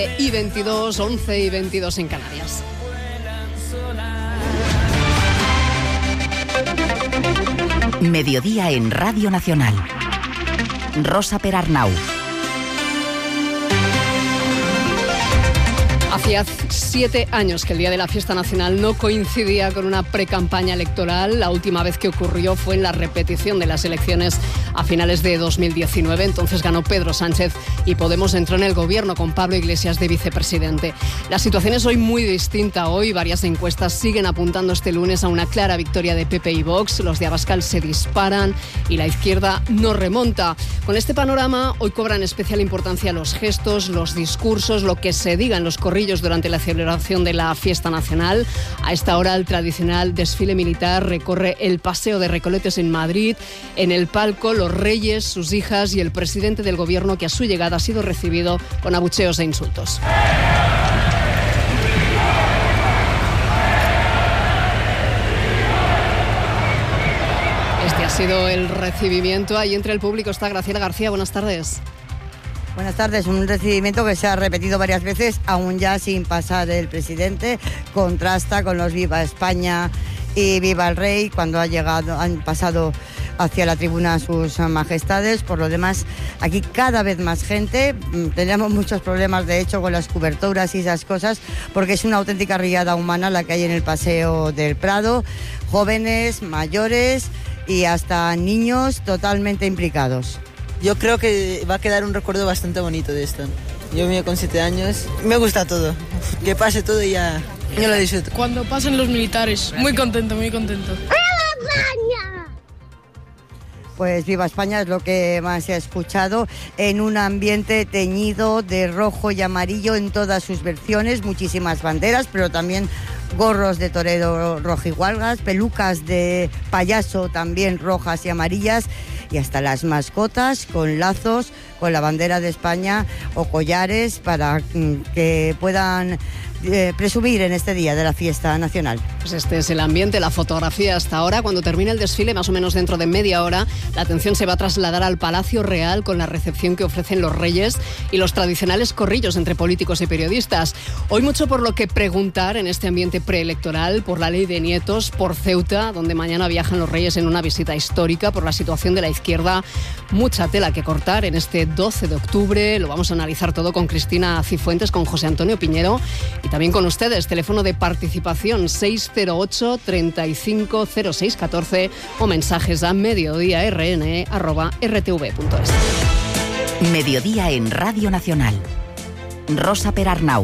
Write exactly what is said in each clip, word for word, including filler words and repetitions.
Y veintidós, once y veintidós en Canarias. Mediodía en Radio Nacional. Rosa Perarnau. Hacía siete años que el día de la fiesta nacional no coincidía con una precampaña electoral. La última vez que ocurrió fue en la repetición de las elecciones a finales de dos mil diecinueve. Entonces ganó Pedro Sánchez y Podemos entró en el gobierno con Pablo Iglesias de vicepresidente. La situación es hoy muy distinta. Hoy varias encuestas siguen apuntando este lunes a una clara victoria de P P y Vox. Los de Abascal se disparan y la izquierda no remonta. Con este panorama, hoy cobran especial importancia los gestos, los discursos, lo que se diga en los corrillos durante la celebración de la fiesta nacional. A esta hora el tradicional desfile militar recorre el Paseo de Recoletos en Madrid. En el palco, los reyes, sus hijas y el presidente del gobierno, que a su llegada ha sido recibido con abucheos e insultos. Este ha sido el recibimiento. Ahí entre el público está Graciela García. Buenas tardes. Buenas tardes, un recibimiento que se ha repetido varias veces, aún ya sin pasar el presidente. Contrasta con los Viva España y Viva el Rey, cuando ha llegado, han pasado hacia la tribuna sus majestades. Por lo demás, aquí cada vez más gente. Tenemos muchos problemas, de hecho, con las coberturas y esas cosas, porque es una auténtica riada humana la que hay en el Paseo del Prado. Jóvenes, mayores y hasta niños totalmente implicados. Yo creo que va a quedar un recuerdo bastante bonito de esto. Yo mío con siete años, me gusta todo. Que pase todo y ya, yo lo disfruto. Cuando pasen los militares, muy contento, muy contento. ¡Viva España! Pues Viva España es lo que más se ha escuchado, en un ambiente teñido de rojo y amarillo en todas sus versiones, muchísimas banderas, pero también gorros de torero rojigualgas, pelucas de payaso también rojas y amarillas, y hasta las mascotas con lazos con la bandera de España o collares para que puedan eh, presumir en este día de la fiesta nacional. Pues este es el ambiente, la fotografía hasta ahora. Cuando termine el desfile, más o menos dentro de media hora, la atención se va a trasladar al Palacio Real con la recepción que ofrecen los reyes y los tradicionales corrillos entre políticos y periodistas. Hoy mucho por lo que preguntar en este ambiente preelectoral, por la ley de nietos, por Ceuta, donde mañana viajan los reyes en una visita histórica, por la situación de la izquierda. Mucha tela que cortar en este doce de octubre. Lo vamos a analizar todo con Cristina Cifuentes, con José Antonio Piñero y también con ustedes. Teléfono de participación seis cero ocho, treinta y cinco, cero seis catorce o mensajes a mediodíarn arroba rtv punto es. Mediodía en Radio Nacional. Rosa Perarnau.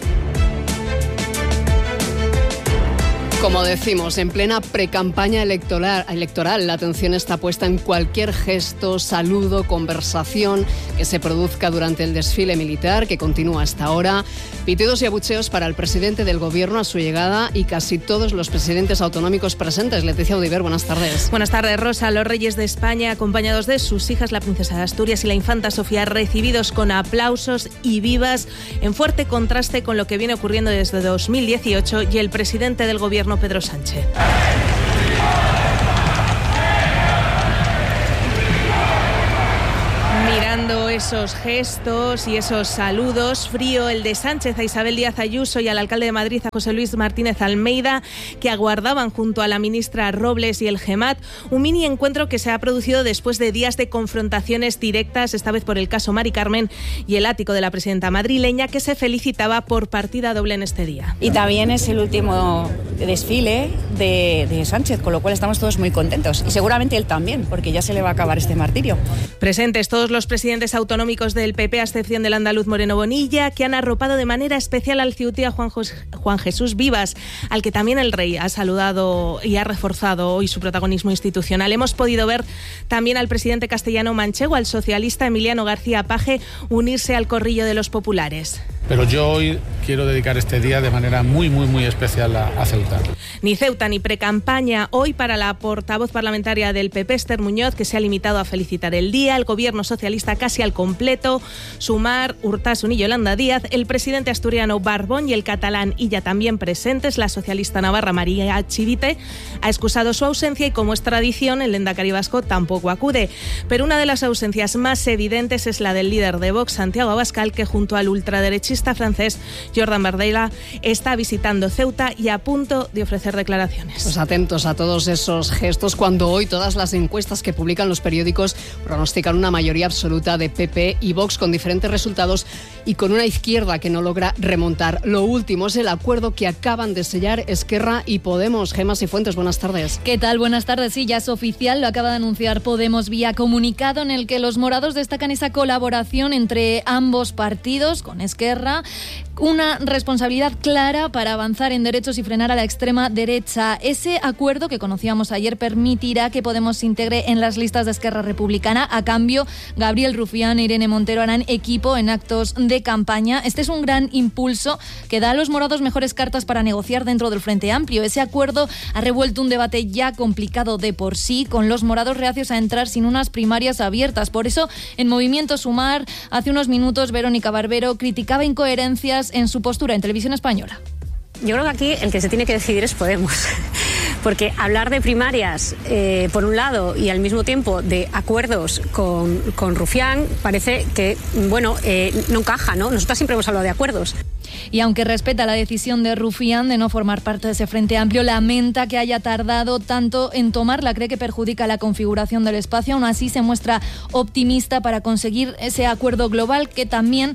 Como decimos, en plena precampaña electoral, electoral, la atención está puesta en cualquier gesto, saludo, conversación que se produzca durante el desfile militar, que continúa hasta ahora. Pitidos y abucheos para el presidente del gobierno a su llegada y casi todos los presidentes autonómicos presentes. Leticia Audiver, buenas tardes. Buenas tardes, Rosa. Los reyes de España, acompañados de sus hijas, la princesa de Asturias y la infanta Sofía, recibidos con aplausos y vivas, en fuerte contraste con lo que viene ocurriendo desde dos mil dieciocho y el presidente del gobierno, Pedro Sánchez. Mirando esos gestos y esos saludos, frío el de Sánchez a Isabel Díaz Ayuso y al alcalde de Madrid, a José Luis Martínez Almeida, que aguardaban junto a la ministra Robles y el GEMAT un mini encuentro que se ha producido después de días de confrontaciones directas, esta vez por el caso Mari Carmen y el ático de la presidenta madrileña, que se felicitaba por partida doble en este día. Y también es el último desfile de, de Sánchez, con lo cual estamos todos muy contentos. Y seguramente él también, porque ya se le va a acabar este martirio. Presentes todos los presidentes autonómicos del P P, a excepción del andaluz Moreno Bonilla, que han arropado de manera especial al ciutia Juan, Jos- Juan Jesús Vivas, al que también el rey ha saludado y ha reforzado hoy su protagonismo institucional. Hemos podido ver también al presidente castellano manchego, al socialista Emiliano García Paje, unirse al corrillo de los populares. Pero yo hoy quiero dedicar este día de manera muy, muy, muy especial a, a Ceuta. Ni Ceuta ni precampaña hoy para la portavoz parlamentaria del P P, Esther Muñoz, que se ha limitado a felicitar el día, el gobierno socialista casi al completo, Sumar, Urtasun y Yolanda Díaz, el presidente asturiano Barbón y el catalán Illa también presentes, la socialista navarra María Chivite ha excusado su ausencia y, como es tradición, el lehendakari vasco tampoco acude. Pero una de las ausencias más evidentes es la del líder de Vox, Santiago Abascal, que junto al ultraderechista congresista francés Jordan Bardella está visitando Ceuta y a punto de ofrecer declaraciones. Pues atentos a todos esos gestos cuando hoy todas las encuestas que publican los periódicos pronostican una mayoría absoluta de P P y Vox con diferentes resultados y con una izquierda que no logra remontar. Lo último es el acuerdo que acaban de sellar Esquerra y Podemos. Gemma Cifuentes, buenas tardes. ¿Qué tal? Buenas tardes. Sí, ya es oficial, lo acaba de anunciar Podemos vía comunicado en el que los morados destacan esa colaboración entre ambos partidos con Esquerra, una responsabilidad clara para avanzar en derechos y frenar a la extrema derecha. Ese acuerdo que conocíamos ayer permitirá que Podemos se integre en las listas de Esquerra Republicana. A cambio, Gabriel Rufián e Irene Montero harán equipo en actos de campaña. Este es un gran impulso que da a los morados mejores cartas para negociar dentro del Frente Amplio. Ese acuerdo ha revuelto un debate ya complicado de por sí, con los morados reacios a entrar sin unas primarias abiertas. Por eso, en Movimiento Sumar, hace unos minutos, Verónica Barbero criticaba incoherencias en su postura en Televisión Española. Yo creo que aquí el que se tiene que decidir es Podemos, porque hablar de primarias eh, por un lado y al mismo tiempo de acuerdos con, con Rufián parece que, bueno, eh, no encaja, ¿no? Nosotras siempre hemos hablado de acuerdos. Y aunque respeta la decisión de Rufián de no formar parte de ese Frente Amplio, lamenta que haya tardado tanto en tomarla, cree que perjudica la configuración del espacio. Aún así se muestra optimista para conseguir ese acuerdo global que también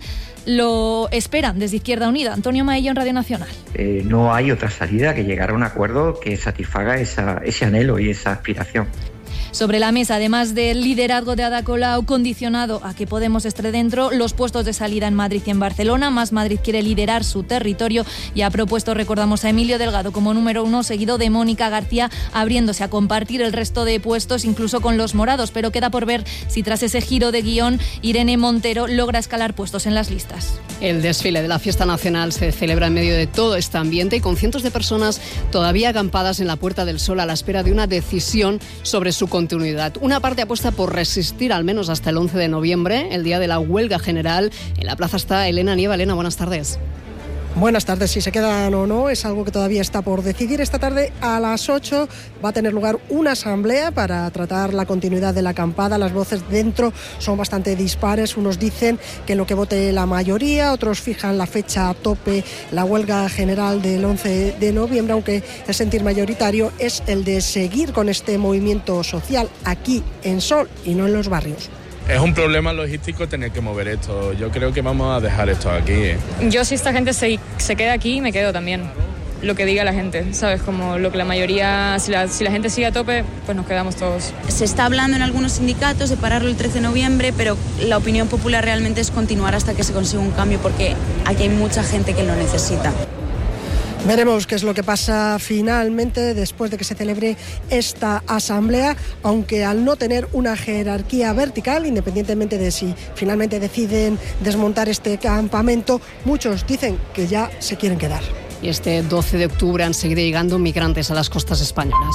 lo esperan desde Izquierda Unida. Antonio Maello en Radio Nacional. Eh, no hay otra salida que llegar a un acuerdo que satisfaga esa, ese anhelo y esa aspiración. Sobre la mesa, además del liderazgo de Ada Colau condicionado a que Podemos esté dentro, los puestos de salida en Madrid y en Barcelona. Más Madrid quiere liderar su territorio y ha propuesto, recordamos, a Emilio Delgado como número uno, seguido de Mónica García, abriéndose a compartir el resto de puestos, incluso con los morados. Pero queda por ver si tras ese giro de guión, Irene Montero logra escalar puestos en las listas. El desfile de la Fiesta Nacional se celebra en medio de todo este ambiente y con cientos de personas todavía acampadas en la Puerta del Sol a la espera de una decisión sobre su continuidad. Una parte apuesta por resistir al menos hasta el once de noviembre, el día de la huelga general. En la plaza está Elena Nieva. Elena, buenas tardes. Buenas tardes. Si se quedan o no es algo que todavía está por decidir. Esta tarde a las ocho va a tener lugar una asamblea para tratar la continuidad de la acampada. Las voces dentro son bastante dispares. Unos dicen que lo que vote la mayoría, otros fijan la fecha a tope, la huelga general del once de noviembre, aunque el sentir mayoritario es el de seguir con este movimiento social aquí en Sol y no en los barrios. Es un problema logístico tener que mover esto. Yo creo que vamos a dejar esto aquí. ¿eh? Yo, si esta gente se, se queda aquí, me quedo también. Lo que diga la gente, ¿sabes? Como lo que la mayoría, si la, si la gente sigue a tope, pues nos quedamos todos. Se está hablando en algunos sindicatos de pararlo el trece de noviembre, pero la opinión popular realmente es continuar hasta que se consiga un cambio, porque aquí hay mucha gente que lo necesita. Veremos qué es lo que pasa finalmente después de que se celebre esta asamblea, aunque al no tener una jerarquía vertical, independientemente de si finalmente deciden desmontar este campamento, muchos dicen que ya se quieren quedar. Y este doce de octubre han seguido llegando migrantes a las costas españolas.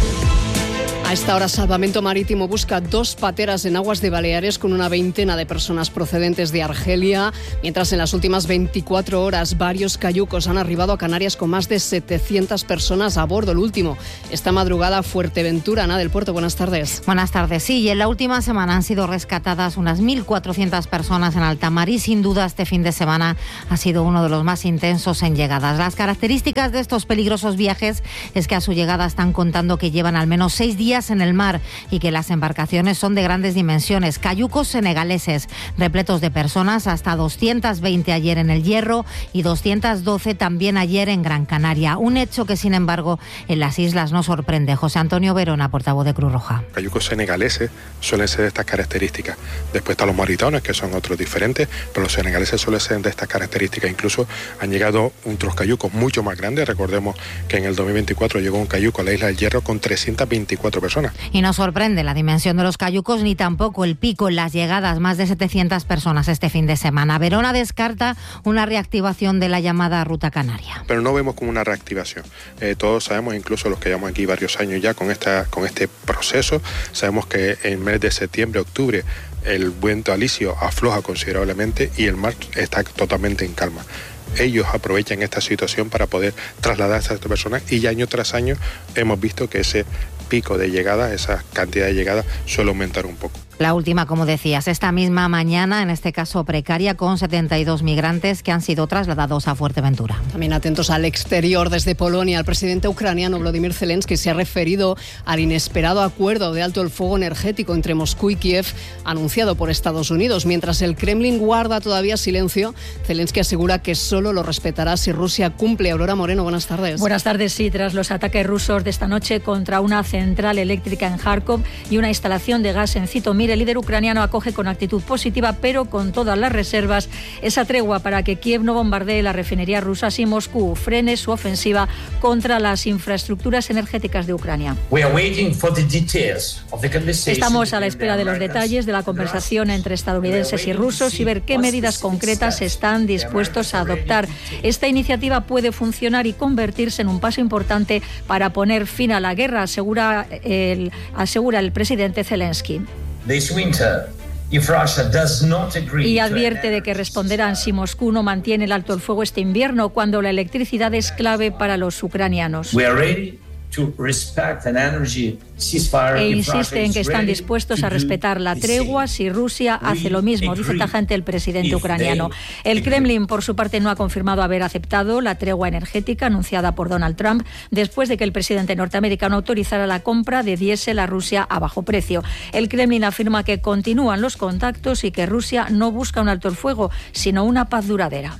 A esta hora, Salvamento Marítimo busca dos pateras en aguas de Baleares con una veintena de personas procedentes de Argelia, mientras en las últimas veinticuatro horas varios cayucos han arribado a Canarias con más de setecientas personas a bordo. El último, esta madrugada, Fuerteventura. Ana del Puerto, buenas tardes. Buenas tardes. Sí, y en la última semana han sido rescatadas unas mil cuatrocientas personas en alta mar y sin duda este fin de semana ha sido uno de los más intensos en llegadas. Las características de estos peligrosos viajes es que a su llegada están contando que llevan al menos seis días en el mar y que las embarcaciones son de grandes dimensiones. Cayucos senegaleses repletos de personas, hasta doscientas veinte ayer en El Hierro y doscientas doce también ayer en Gran Canaria. Un hecho que, sin embargo, en las islas no sorprende. José Antonio Verona, portavoz de Cruz Roja. Cayucos senegaleses suelen ser de estas características. Después están los maritones, que son otros diferentes, pero los senegaleses suelen ser de estas características. Incluso han llegado otros cayucos mucho más grandes. Recordemos que en el dos mil veinticuatro llegó un cayuco a la isla del Hierro con trescientas veinticuatro personas. Y no sorprende la dimensión de los cayucos ni tampoco el pico en las llegadas, más de setecientas personas este fin de semana. Verona descarta una reactivación de la llamada Ruta Canaria. Pero no vemos como una reactivación. Eh, todos sabemos, incluso los que llevamos aquí varios años ya con, esta, con este proceso, sabemos que en el mes de septiembre, octubre, el viento alisio afloja considerablemente y el mar está totalmente en calma. Ellos aprovechan esta situación para poder trasladar a estas personas y año tras año hemos visto que ese pico de llegada, esa cantidad de llegada suele aumentar un poco. La última, como decías, esta misma mañana, en este caso precaria, con setenta y dos migrantes que han sido trasladados a Fuerteventura. También atentos al exterior, desde Polonia, el presidente ucraniano Volodymyr Zelensky se ha referido al inesperado acuerdo de alto el fuego energético entre Moscú y Kiev anunciado por Estados Unidos. Mientras el Kremlin guarda todavía silencio, Zelensky asegura que solo lo respetará si Rusia cumple. Aurora Moreno, buenas tardes. Buenas tardes, sí, tras los ataques rusos de esta noche contra una central eléctrica en Kharkov y una instalación de gas en Zitomir, el líder ucraniano acoge con actitud positiva, pero con todas las reservas, esa tregua para que Kiev no bombardee las refinerías rusas y Moscú frene su ofensiva contra las infraestructuras energéticas de Ucrania. Estamos a la espera de los detalles de la conversación entre estadounidenses y rusos y ver qué medidas concretas están dispuestos a adoptar. Esta iniciativa puede funcionar y convertirse en un paso importante para poner fin a la guerra, asegura el, asegura el presidente Zelensky. Y advierte de que responderán si Moscú no mantiene el alto el fuego este invierno, cuando la electricidad es clave para los ucranianos. E insiste en que están dispuestos a respetar la tregua si Rusia hace lo mismo, dice tajante el presidente ucraniano. El Kremlin, por su parte, no ha confirmado haber aceptado la tregua energética anunciada por Donald Trump después de que el presidente norteamericano autorizara la compra de diésel a Rusia a bajo precio. El Kremlin afirma que continúan los contactos y que Rusia no busca un alto el fuego, sino una paz duradera.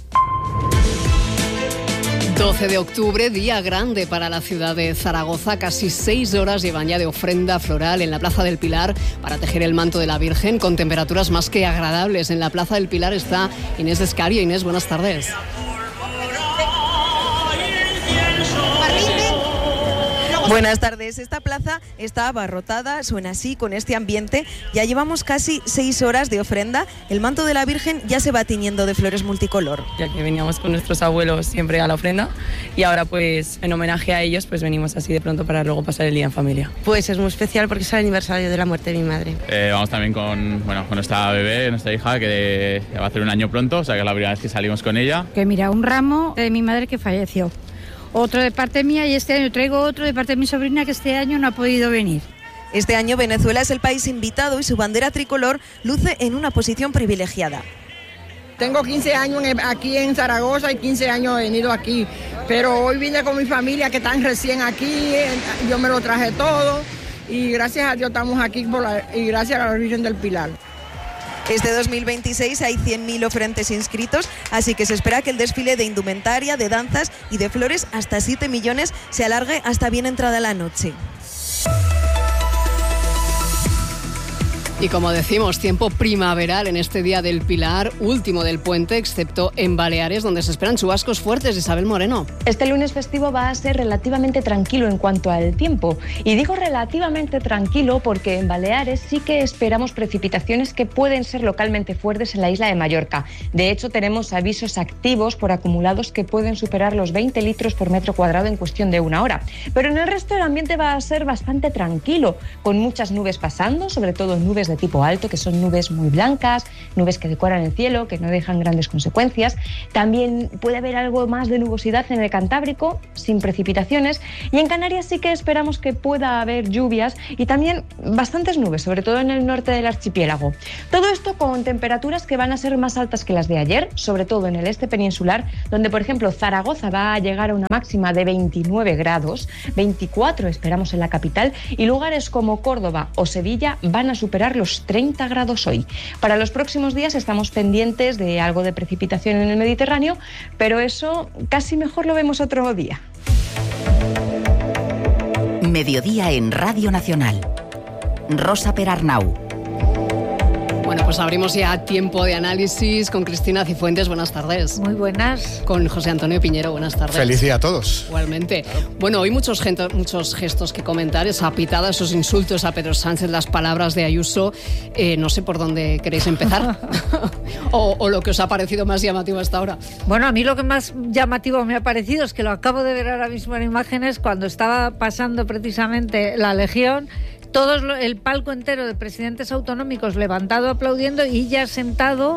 doce de octubre, día grande para la ciudad de Zaragoza. Casi seis horas llevan ya de ofrenda floral en la Plaza del Pilar para tejer el manto de la Virgen con temperaturas más que agradables. En la Plaza del Pilar está Inés Descario. Inés, buenas tardes. Buenas tardes. Esta plaza está abarrotada, suena así, con este ambiente. Ya llevamos casi seis horas de ofrenda. El manto de la Virgen ya se va tiñendo de flores multicolor. Ya que veníamos con nuestros abuelos siempre a la ofrenda y ahora pues en homenaje a ellos pues venimos así de pronto para luego pasar el día en familia. Pues es muy especial porque es el aniversario de la muerte de mi madre. Eh, vamos también con, bueno, con nuestra bebé, nuestra hija, que va a hacer un año pronto, o sea que es la primera vez que salimos con ella. Que mira, un ramo de mi madre que falleció. Otro de parte mía y este año traigo otro de parte de mi sobrina que este año no ha podido venir. Este año Venezuela es el país invitado y su bandera tricolor luce en una posición privilegiada. Tengo quince años aquí en Zaragoza y quince años he venido aquí, pero hoy vine con mi familia que están recién aquí, yo me lo traje todo y gracias a Dios estamos aquí por la, y gracias a la Virgen del Pilar. Este dos mil veintiséis hay cien mil oferentes inscritos, así que se espera que el desfile de indumentaria, de danzas y de flores, hasta siete millones, se alargue hasta bien entrada la noche. Y como decimos, tiempo primaveral en este día del Pilar, último del puente, excepto en Baleares, donde se esperan chubascos fuertes. Isabel Moreno. Este lunes festivo va a ser relativamente tranquilo en cuanto al tiempo. Y digo relativamente tranquilo porque en Baleares sí que esperamos precipitaciones que pueden ser localmente fuertes en la isla de Mallorca. De hecho, tenemos avisos activos por acumulados que pueden superar los veinte litros por metro cuadrado en cuestión de una hora. Pero en el resto el ambiente va a ser bastante tranquilo, con muchas nubes pasando, sobre todo nubes de tipo alto, que son nubes muy blancas, nubes que decoran el cielo, que no dejan grandes consecuencias. También puede haber algo más de nubosidad en el Cantábrico, sin precipitaciones, y en Canarias sí que esperamos que pueda haber lluvias y también bastantes nubes, sobre todo en el norte del archipiélago. Todo esto con temperaturas que van a ser más altas que las de ayer, sobre todo en el este peninsular, donde por ejemplo Zaragoza va a llegar a una máxima de veintinueve grados, veinticuatro esperamos en la capital, y lugares como Córdoba o Sevilla van a superar los treinta grados hoy. Para los próximos días estamos pendientes de algo de precipitación en el Mediterráneo, pero eso casi mejor lo vemos otro día. Mediodía en Radio Nacional. Rosa Perarnau. Bueno, pues abrimos ya tiempo de análisis con Cristina Cifuentes. Buenas tardes. Muy buenas. Con José Antonio Piñero. Buenas tardes. Feliz día a todos. Igualmente. Bueno, hoy muchos, gento, muchos gestos que comentar. Esa pitada, esos insultos a Pedro Sánchez, las palabras de Ayuso. Eh, no sé por dónde queréis empezar. o, o lo que os ha parecido más llamativo hasta ahora. Bueno, a mí lo que más llamativo me ha parecido es que lo acabo de ver ahora mismo en imágenes cuando estaba pasando precisamente la Legión. Todo el palco entero de presidentes autonómicos levantado aplaudiendo y ya sentado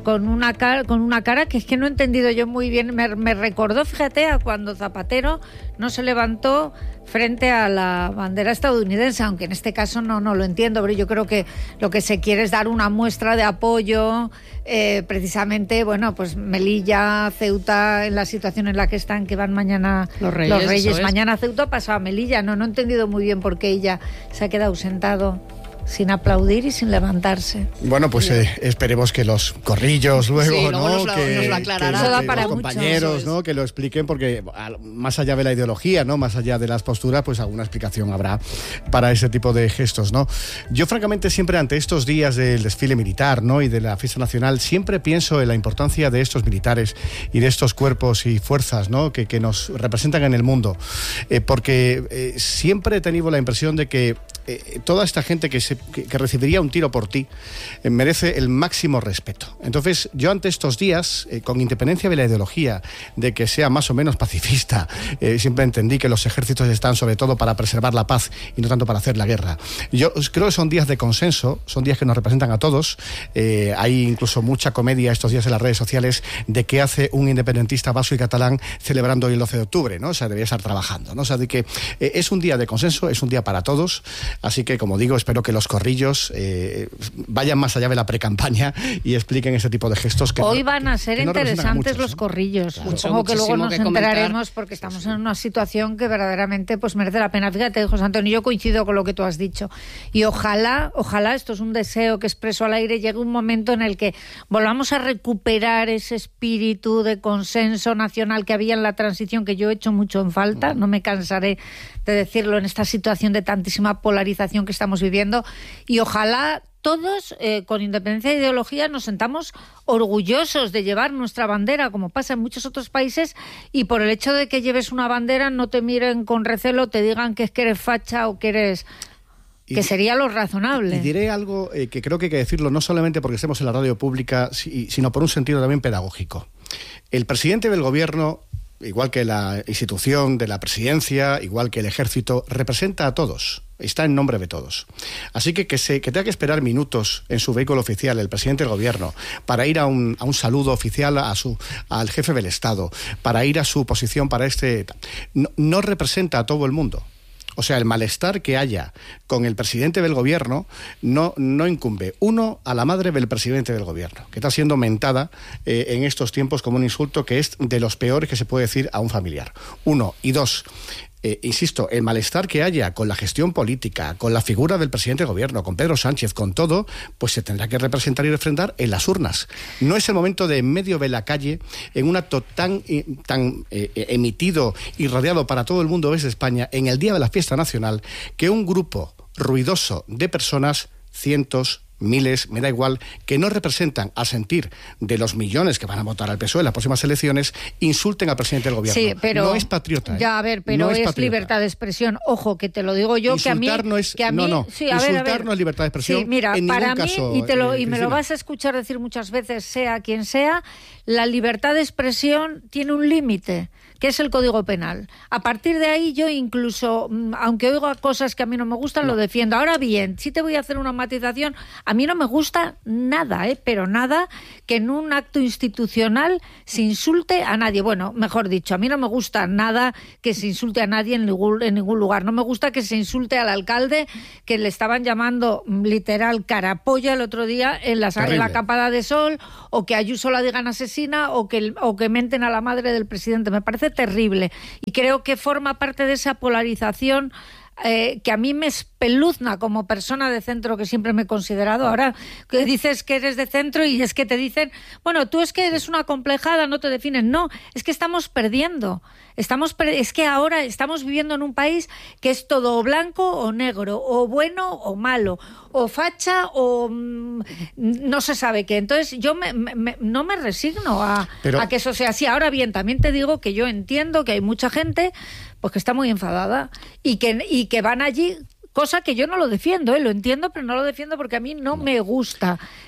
con una cara, con una cara que es que no he entendido yo muy bien. Me, me recordó, fíjate, a cuando Zapatero no se levantó frente a la bandera estadounidense, aunque en este caso no, no lo entiendo, pero yo creo que lo que se quiere es dar una muestra de apoyo, eh, precisamente, bueno, pues Melilla, Ceuta, en la situación en la que están, que van mañana los Reyes, los Reyes. Mañana es. Ceuta, pasado a Melilla. No, no he entendido muy bien por qué ella se ha quedado sentado sin aplaudir y sin levantarse. Bueno, pues eh, esperemos que los corrillos luego, sí, ¿no? luego nos lo, que, nos lo aclarará. que, Eso da que para los compañeros, mucho, ¿no? Que lo expliquen, porque más allá de la ideología, ¿no? Más allá de las posturas, pues alguna explicación habrá para ese tipo de gestos, ¿no? Yo, francamente, siempre ante estos días del desfile militar, ¿no? Y de la fiesta nacional, siempre pienso en la importancia de estos militares y de estos cuerpos y fuerzas, ¿no? Que, que nos representan en el mundo, eh, porque eh, siempre he tenido la impresión de que eh, toda esta gente que, se, que, que recibiría un tiro por ti eh, merece el máximo respeto. Entonces, yo ante estos días, eh, con independencia de la ideología, de que sea más o menos pacifista, eh, siempre entendí que los ejércitos están sobre todo para preservar la paz y no tanto para hacer la guerra. Yo creo que son días de consenso, son días que nos representan a todos. Eh, hay incluso mucha comedia estos días en las redes sociales de qué hace un independentista vasco y catalán celebrando hoy el doce de octubre, ¿no? O sea, debería estar trabajando, ¿no? O sea, de que eh, es un día de consenso, es un día para todos. Así que, como digo, espero que los corrillos eh, vayan más allá de la precampaña y expliquen ese tipo de gestos que hoy no, van a ser que no interesantes muchos, los ¿no? corrillos. Claro. Supongo que luego nos que enteraremos porque estamos sí, sí. en una situación que verdaderamente pues merece la pena. Fíjate, José Antonio, yo coincido con lo que tú has dicho. Y ojalá, ojalá, esto es un deseo que expreso al aire, llegue un momento en el que volvamos a recuperar ese espíritu de consenso nacional que había en la transición, que yo he hecho mucho en falta. No me cansaré de decirlo en esta situación de tantísima polarización que estamos viviendo, y ojalá todos, eh, con independencia de ideología, nos sentamos orgullosos de llevar nuestra bandera, como pasa en muchos otros países, y por el hecho de que lleves una bandera no te miren con recelo, te digan que es que eres facha o que eres... que sería lo razonable. Y diré algo eh, que creo que hay que decirlo, no solamente porque estemos en la radio pública, sino por un sentido también pedagógico. El presidente del gobierno, igual que la institución de la presidencia, igual que el ejército, representa a todos, está en nombre de todos. Así que que, se, que tenga que esperar minutos en su vehículo oficial el presidente del gobierno para ir a un, a un saludo oficial a su, al jefe del Estado, para ir a su posición para este... No, no representa a todo el mundo. O sea, el malestar que haya con el presidente del gobierno no, no incumbe, uno, a la madre del presidente del gobierno, que está siendo mentada eh, en estos tiempos como un insulto que es de los peores que se puede decir a un familiar. Uno. Y dos, Eh, insisto, el malestar que haya con la gestión política, con la figura del presidente del gobierno, con Pedro Sánchez, con todo, pues se tendrá que representar y refrendar en las urnas. No es el momento de en medio de la calle, en un acto tan, tan eh, emitido y radiado para todo el mundo desde España, en el día de la fiesta nacional, que un grupo ruidoso de personas, cientos, miles, me da igual, que no representan al sentir de los millones que van a votar al P S O E en las próximas elecciones, insulten al presidente del gobierno. Sí, pero no es patriota. ¿eh? Ya, a ver, pero no es, es libertad de expresión. Ojo, que te lo digo yo, Insultar que a mí... no es... Que a mí, no, no. Sí, a Insultar ver, a ver. no es libertad de expresión. Sí, mira, en para ningún mí, caso, y, te lo, eh, y me lo vas a escuchar decir muchas veces, sea quien sea, la libertad de expresión tiene un límite, que es el Código Penal. A partir de ahí yo incluso, aunque oiga cosas que a mí no me gustan, no. lo defiendo. Ahora bien, sí te voy a hacer una matización. A mí no me gusta nada, ¿eh? pero nada, que en un acto institucional se insulte a nadie. Bueno, mejor dicho, a mí no me gusta nada que se insulte a nadie en ningún, en ningún lugar. No me gusta que se insulte al alcalde, que le estaban llamando literal carapolla el otro día en la, en la Campada de Sol, o que a Ayuso la digan asesina, o que, o que menten a la madre del presidente. Me parece terrible, y creo que forma parte de esa polarización eh, que a mí me espeluzna como persona de centro, que siempre me he considerado. Ahora que dices que eres de centro y es que te dicen, bueno, tú es que eres una complejada, no te definen. No, es que estamos perdiendo. Estamos per- es que ahora estamos viviendo en un país que es todo o blanco o negro, o bueno o malo, o facha o mmm, no se sabe qué. Entonces yo me, me, no me resigno a, Pero... a que eso sea así. Ahora bien, también te digo que yo entiendo que hay mucha gente pues que está muy enfadada y que, y que van allí, cosa que yo no lo defiendo, ¿eh? Lo entiendo, pero no lo defiendo porque a mí no, no. me gusta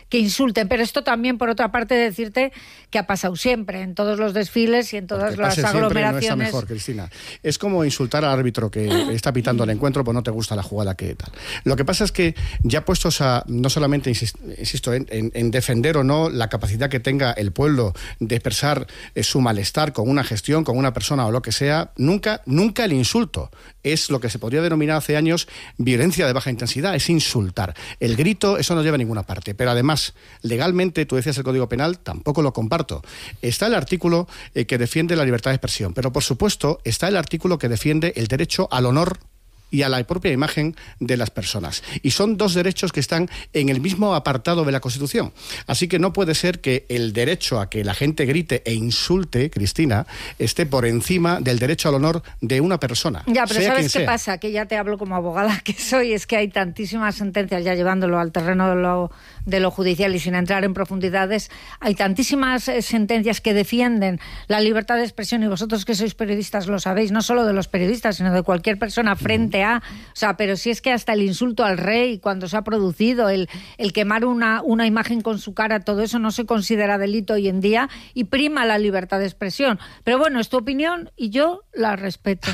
que insulten. Pero esto también, por otra parte, decirte que ha pasado siempre, en todos los desfiles y en todas Porque las aglomeraciones. No está mejor, Cristina. Es como insultar al árbitro que está pitando el encuentro, pues no te gusta la jugada que tal. Lo que pasa es que ya puestos a, no solamente, insisto, en, en, en defender o no la capacidad que tenga el pueblo de expresar eh, su malestar con una gestión, con una persona o lo que sea, nunca, nunca el insulto es lo que se podría denominar hace años violencia de baja intensidad, es insultar. El grito, eso no lleva a ninguna parte. Pero además, legalmente, tú decías el Código Penal, tampoco lo comparto. Está el artículo eh, que defiende la libertad de expresión, pero por supuesto está el artículo que defiende el derecho al honor y a la propia imagen de las personas. Y son dos derechos que están en el mismo apartado de la Constitución. Así que no puede ser que el derecho a que la gente grite e insulte, Cristina, esté por encima del derecho al honor de una persona. Ya, pero sea ¿sabes quien qué sea. pasa? Que ya te hablo como abogada que soy, es que hay tantísimas sentencias, ya llevándolo al terreno de lo, de lo judicial y sin entrar en profundidades, hay tantísimas eh, sentencias que defienden la libertad de expresión, y vosotros que sois periodistas lo sabéis, no solo de los periodistas, sino de cualquier persona frente a, o sea, pero si es que hasta el insulto al rey, cuando se ha producido, el, el quemar una, una imagen con su cara, todo eso no se considera delito hoy en día y prima la libertad de expresión. Pero bueno, es tu opinión y yo la respeto.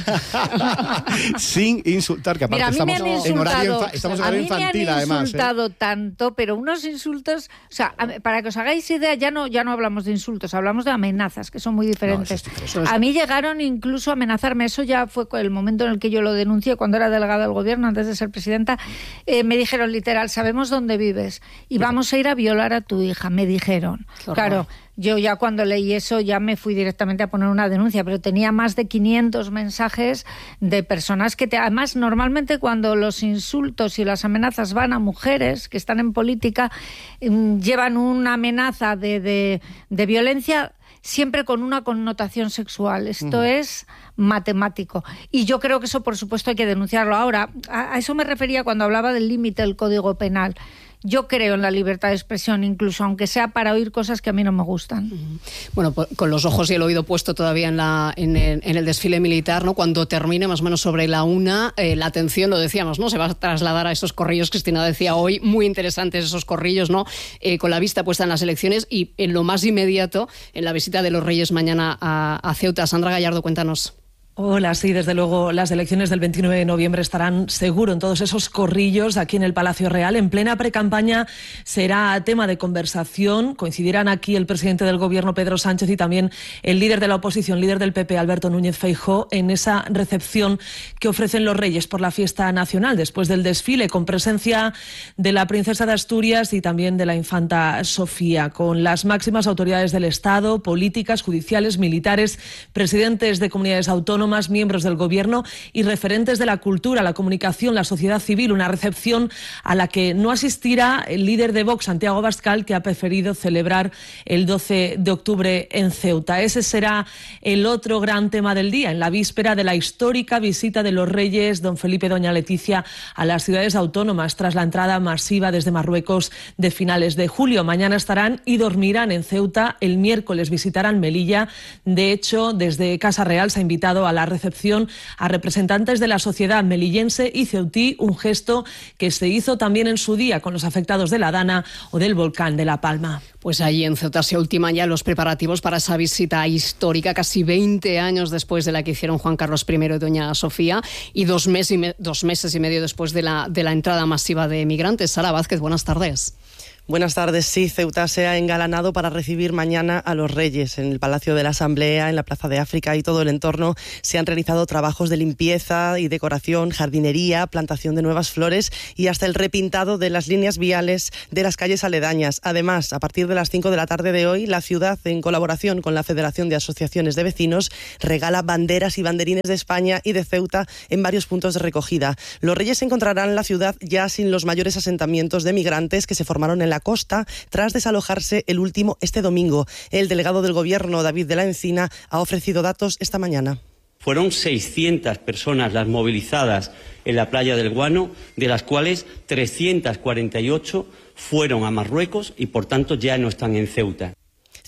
Sin insultar, que aparte Mira, estamos, me han insultado, en horario, infa- estamos en horario a mí infantil, me han además. insultado ¿eh? tanto, pero unos insultos, o sea, a- para que os hagáis idea, ya no, ya no hablamos de insultos, hablamos de amenazas, que son muy diferentes. No, eso es a mí llegaron incluso a amenazarme, eso ya fue el momento en el que yo lo denuncié, cuando era delegada del gobierno, antes de ser presidenta, eh, me dijeron literal, sabemos dónde vives y vamos a ir a violar a tu hija, me dijeron. Claro, yo ya cuando leí eso ya me fui directamente a poner una denuncia, pero tenía más de quinientos mensajes de personas que te, además normalmente cuando los insultos y las amenazas van a mujeres que están en política, mm, llevan una amenaza de, de, de violencia siempre con una connotación sexual. Esto mm. es matemático. Y yo creo que eso, por supuesto, hay que denunciarlo. Ahora, a, a eso me refería cuando hablaba del límite del Código Penal. Yo creo en la libertad de expresión, incluso aunque sea para oír cosas que a mí no me gustan. Bueno, con los ojos y el oído puesto todavía en, la, en, el, en el desfile militar, ¿no? Cuando termine más o menos sobre la una, eh, la atención, lo decíamos, ¿no? Se va a trasladar a esos corrillos, Cristina decía hoy, muy interesantes esos corrillos, ¿no? Eh, con la vista puesta en las elecciones y en lo más inmediato, en la visita de los Reyes mañana a, a Ceuta. Sandra Gallardo, cuéntanos. Hola, sí, desde luego las elecciones del veintinueve de noviembre estarán seguro en todos esos corrillos aquí en el Palacio Real. En plena precampaña será tema de conversación. Coincidirán aquí el presidente del Gobierno, Pedro Sánchez, y también el líder de la oposición, líder del P P, Alberto Núñez Feijóo, en esa recepción que ofrecen los Reyes por la fiesta nacional, después del desfile, con presencia de la princesa de Asturias y también de la infanta Sofía, con las máximas autoridades del Estado, políticas, judiciales, militares, presidentes de comunidades autónomas, miembros del Gobierno y referentes de la cultura, la comunicación, la sociedad civil. Una recepción a la que no asistirá el líder de Vox, Santiago Abascal, que ha preferido celebrar el doce de octubre en Ceuta. Ese será el otro gran tema del día, en la víspera de la histórica visita de los Reyes, don Felipe y doña Leticia, a las ciudades autónomas, tras la entrada masiva desde Marruecos de finales de julio. Mañana estarán y dormirán en Ceuta. El miércoles visitarán Melilla. De hecho, desde Casa Real se ha invitado a la recepción a representantes de la sociedad melillense y ceutí, un gesto que se hizo también en su día con los afectados de la Dana o del volcán de La Palma. Pues allí en Ceuta se ultiman ya los preparativos para esa visita histórica, casi veinte años después de la que hicieron Juan Carlos primero y doña Sofía, y dos, mes y me, dos meses y medio después de la, de la entrada masiva de migrantes. Sara Vázquez, buenas tardes. Buenas tardes. Sí, Ceuta se ha engalanado para recibir mañana a los Reyes. En el Palacio de la Asamblea, en la Plaza de África y todo el entorno se han realizado trabajos de limpieza y decoración, jardinería, plantación de nuevas flores y hasta el repintado de las líneas viales de las calles aledañas. Además, a partir de las cinco de la tarde de hoy, la ciudad, en colaboración con la Federación de Asociaciones de Vecinos, regala banderas y banderines de España y de Ceuta en varios puntos de recogida. Los Reyes encontrarán la ciudad ya sin los mayores asentamientos de migrantes que se formaron en la costa tras desalojarse el último este domingo. El delegado del Gobierno, David de la Encina, ha ofrecido datos esta mañana. Fueron seiscientas personas las movilizadas en la playa del Guano, de las cuales trescientas cuarenta y ocho fueron a Marruecos y, por tanto, ya no están en Ceuta.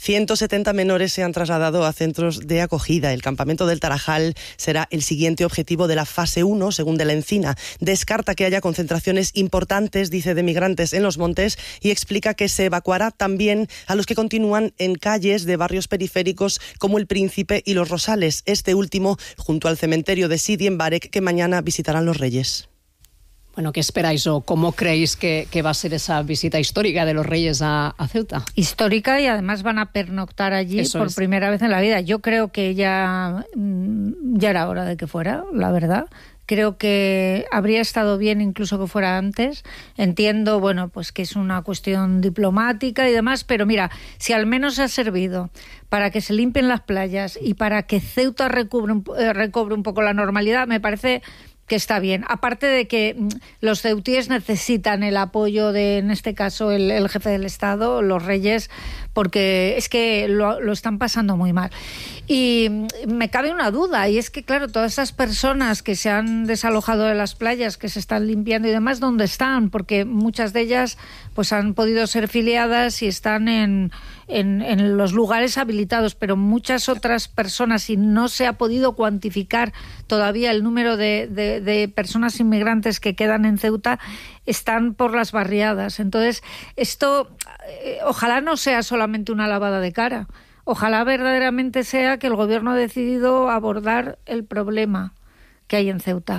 ciento setenta menores se han trasladado a centros de acogida. El campamento del Tarajal será el siguiente objetivo de la fase uno, según De la Encina. Descarta que haya concentraciones importantes, dice, de migrantes en los montes y explica que se evacuará también a los que continúan en calles de barrios periféricos como El Príncipe y Los Rosales, este último junto al cementerio de Sidi en Barek, que mañana visitarán los Reyes. Bueno, ¿qué esperáis o cómo creéis que, que va a ser esa visita histórica de los Reyes a, a Ceuta? Histórica, y además van a pernoctar allí Eso por es. primera vez en la vida. Yo creo que ya, ya era hora de que fuera, la verdad. Creo que habría estado bien incluso que fuera antes. Entiendo, bueno, pues que es una cuestión diplomática y demás, pero mira, si al menos ha servido para que se limpien las playas y para que Ceuta recobre un, eh, recobre un poco la normalidad, me parece que está bien. Aparte de que los ceutíes necesitan el apoyo de, en este caso, el, el jefe del Estado, los Reyes, porque es que lo, lo están pasando muy mal. Y me cabe una duda, y es que, claro, todas esas personas que se han desalojado de las playas, que se están limpiando y demás, ¿dónde están? Porque muchas de ellas pues han podido ser filiadas y están en, en, en los lugares habilitados, pero muchas otras personas, y no se ha podido cuantificar todavía el número de, de, de personas inmigrantes que quedan en Ceuta, están por las barriadas. Entonces, esto eh, ojalá no sea solamente una lavada de cara. Ojalá verdaderamente sea que el gobierno ha decidido abordar el problema que hay en Ceuta.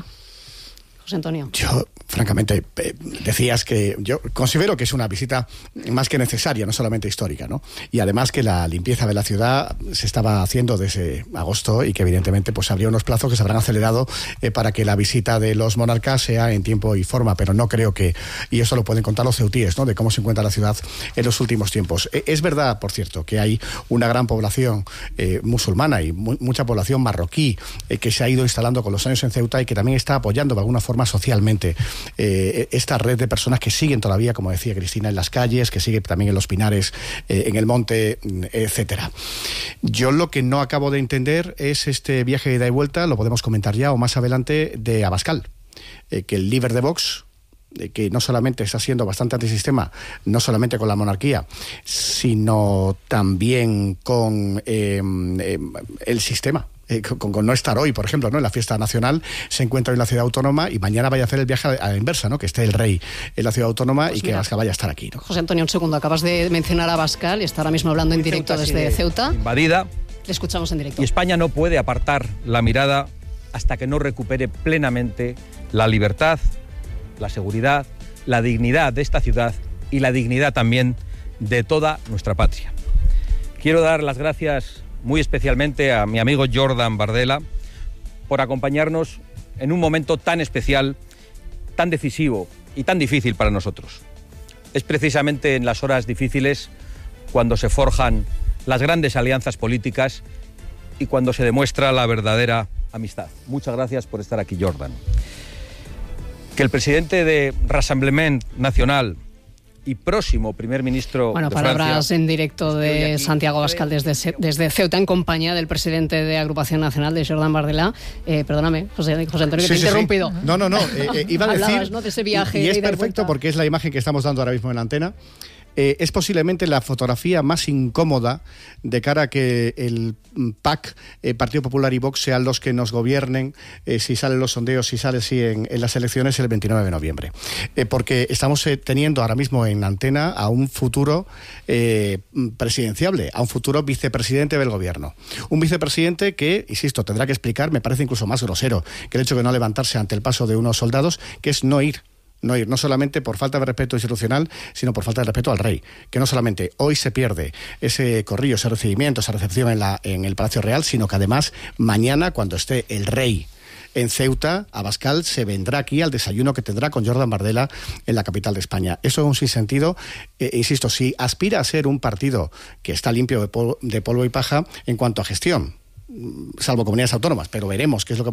José Antonio. Yo, francamente, eh, decías que yo considero que es una visita más que necesaria, no solamente histórica, ¿no? Y además que la limpieza de la ciudad se estaba haciendo desde agosto y que evidentemente pues habría unos plazos que se habrán acelerado eh, para que la visita de los monarcas sea en tiempo y forma, pero no creo que, y eso lo pueden contar los ceutíes, ¿no?, de cómo se encuentra la ciudad en los últimos tiempos. Eh, es verdad, por cierto, que hay una gran población eh, musulmana y mu- mucha población marroquí eh, que se ha ido instalando con los años en Ceuta y que también está apoyando de alguna forma socialmente eh, esta red de personas que siguen todavía, como decía Cristina, en las calles, que sigue también en los pinares, eh, en el monte, etcétera. Yo lo que no acabo de entender es este viaje de ida y vuelta, lo podemos comentar ya o más adelante, de Abascal, eh, que el líder de Vox, eh, que no solamente está siendo bastante antisistema, no solamente con la monarquía, sino también con eh, eh, el sistema. Eh, con, con no estar hoy, por ejemplo, ¿no?, en la fiesta nacional, se encuentra en la ciudad autónoma y mañana vaya a hacer el viaje a la inversa, ¿no?, que esté el rey en la ciudad autónoma pues y mira, que Abascal vaya a estar aquí, ¿no? José Antonio, un segundo, acabas de mencionar a Abascal y está ahora mismo hablando en directo Ceuta, desde sí, Ceuta. Invadida. Le escuchamos en directo. Y España no puede apartar la mirada hasta que no recupere plenamente la libertad, la seguridad, la dignidad de esta ciudad y la dignidad también de toda nuestra patria. Quiero dar las gracias muy especialmente a mi amigo Jordan Bardella por acompañarnos en un momento tan especial, tan decisivo y tan difícil para nosotros. Es precisamente en las horas difíciles cuando se forjan las grandes alianzas políticas y cuando se demuestra la verdadera amistad. Muchas gracias por estar aquí, Jordan. Que el presidente de Rassemblement Nacional y próximo primer ministro bueno, de palabras Francia, en directo de aquí, Santiago Abascal desde, desde Ceuta en compañía del presidente de Agrupación Nacional, de Jordan Bardella. Eh, perdóname, José, José Antonio, que sí, te he sí, interrumpido. Sí. No, no, no. Eh, eh, iba a decir, Hablabas, ¿no?, de ese viaje. Y, y es de perfecto porque es la imagen que estamos dando ahora mismo en la antena. Eh, es posiblemente la fotografía más incómoda de cara a que el P A C, eh, Partido Popular y Vox sean los que nos gobiernen, eh, si salen los sondeos, si sale sí, en, en las elecciones el veintinueve de noviembre. Eh, porque estamos eh, teniendo ahora mismo en antena a un futuro eh, presidenciable, a un futuro vicepresidente del gobierno. Un vicepresidente que, insisto, tendrá que explicar, me parece incluso más grosero que el hecho de no levantarse ante el paso de unos soldados, que es no ir. No ir, no solamente por falta de respeto institucional, sino por falta de respeto al rey. Que no solamente hoy se pierde ese corrillo, ese recibimiento, esa recepción en, la, en el Palacio Real, sino que además mañana, cuando esté el rey en Ceuta, Abascal se vendrá aquí al desayuno que tendrá con Jordan Bardella en la capital de España. Eso es un sinsentido. Eh, insisto, si aspira a ser un partido que está limpio de polvo, de polvo y paja en cuanto a gestión, salvo comunidades autónomas, pero veremos qué es lo que